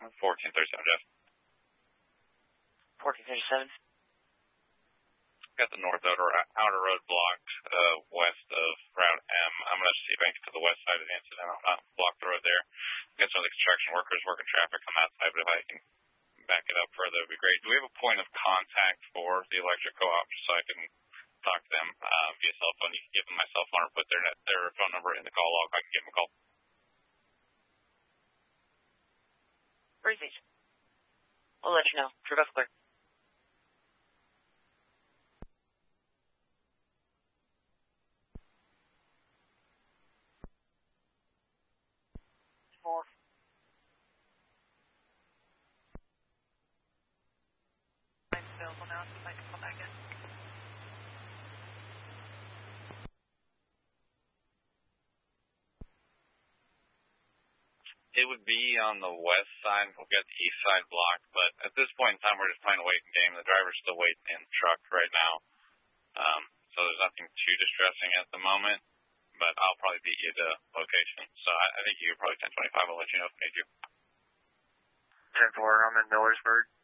1437, Jeff. 1437. Got the north outer road blocked west of Route M. I'm going to see if I can get to the west side of the incident. I'll not block the road there. Got some of the construction workers working traffic on that side, but if I can back it up further, it would be great. Do we have a point of contact for the electric co-op so I can talk to them via cell phone? You can give them my cell phone or put their phone number in the call log. I can give them a call. Breezy. We'll let you know. True Gulf clear. More. I'm available now, so I can call back in. It would be on the west side. We'll get the east side blocked, but at this point in time, we're just playing a waiting game. The driver's still waiting in the truck right now, so there's nothing too distressing at the moment, but I'll probably beat you to location. So I think you're probably 1025. I'll let you know if I need you. 10-4, I'm in Millersburg.